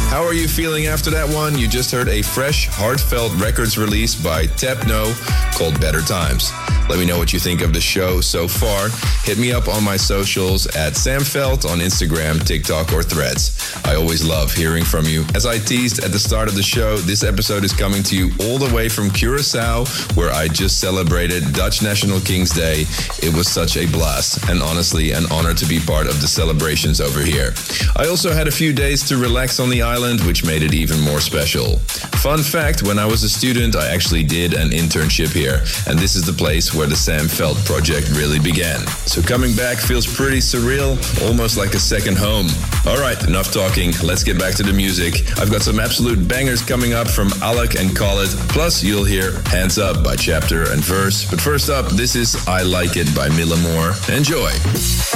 How are you feeling after that one? You just heard a fresh, heartfelt records release by Tepno called Better Times. Let me know what you think of the show so far. Hit me up on my socials at Sam Felt on Instagram, TikTok, or Threads. I always love hearing from you. As I teased at the start of the show, this episode is coming to you all the way from Curaçao, where I just celebrated Dutch National King's Day. It was such a blast, and honestly, an honor to be part of the celebrations over here. I also had a few days to relax on the island, which made it even more special. Fun fact, when I was a student, I actually did an internship here, and this is the place where the Sam Felt project really began. So coming back feels pretty surreal, almost like a second home. All right, enough talking. Let's get back to the music. I've got some absolute bangers coming up from Alec and Khaled. Plus, you'll hear Hands Up by Chapter and Verse. But first up, this is I Like It by Milla Moore. Enjoy.